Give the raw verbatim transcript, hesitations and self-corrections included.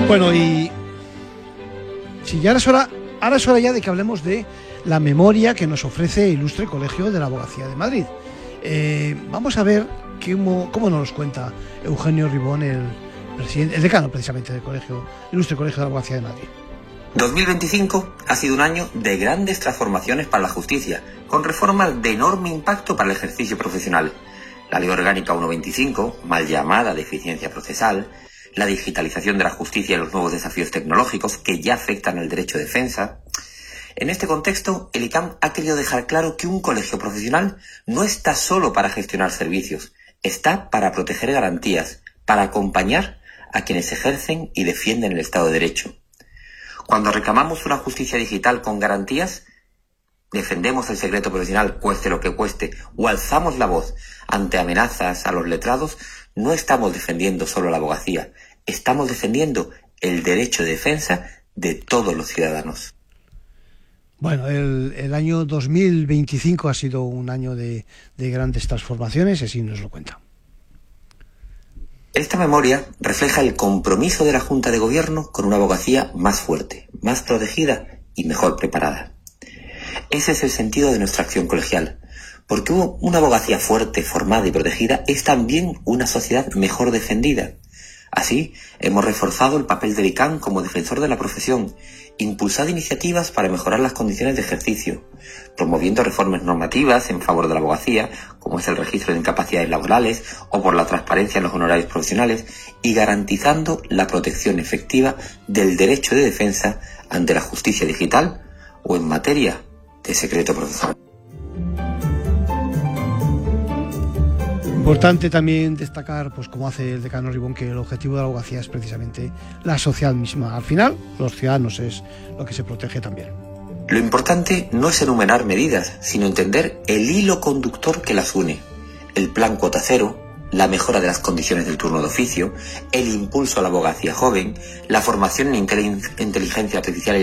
Bueno, y si ya es hora, ahora es hora ya de que hablemos de la memoria que nos ofrece el Ilustre Colegio de la Abogacía de Madrid. Eh, vamos a ver cómo, cómo nos cuenta Eugenio Ribón, el, presidente, el decano precisamente del Colegio, Ilustre Colegio de la Abogacía de Madrid. dos mil veinticinco ha sido un año de grandes transformaciones para la justicia, con reformas de enorme impacto para el ejercicio profesional. La Ley Orgánica ciento veinticinco, mal llamada de eficiencia procesal, la digitalización de la justicia y los nuevos desafíos tecnológicos que ya afectan al derecho de defensa. En este contexto, el I C A M ha querido dejar claro que un colegio profesional no está solo para gestionar servicios, está para proteger garantías, para acompañar a quienes ejercen y defienden el Estado de Derecho. Cuando reclamamos una justicia digital con garantías, defendemos el secreto profesional cueste lo que cueste, o alzamos la voz ante amenazas a los letrados, no estamos defendiendo solo la abogacía, estamos defendiendo el derecho de defensa de todos los ciudadanos. Bueno, el, el año dos mil veinticinco ha sido un año de, de grandes transformaciones, así nos lo cuenta. Esta memoria refleja el compromiso de la Junta de Gobierno con una abogacía más fuerte, más protegida y mejor preparada. Ese es el sentido de nuestra acción colegial, porque una abogacía fuerte, formada y protegida es también una sociedad mejor defendida. Así, hemos reforzado el papel del I C A M como defensor de la profesión, impulsado iniciativas para mejorar las condiciones de ejercicio, promoviendo reformas normativas en favor de la abogacía, como es el registro de incapacidades laborales o por la transparencia en los honorarios profesionales, y garantizando la protección efectiva del derecho de defensa ante la justicia digital o en materia de secreto profesional. Importante también destacar, pues como hace el decano Ribón, que el objetivo de la abogacía es precisamente la sociedad misma. Al final, los ciudadanos es lo que se protege también. Lo importante no es enumerar medidas, sino entender el hilo conductor que las une. El plan cuota cero, la mejora de las condiciones del turno de oficio, el impulso a la abogacía joven, la formación en inteligencia artificial y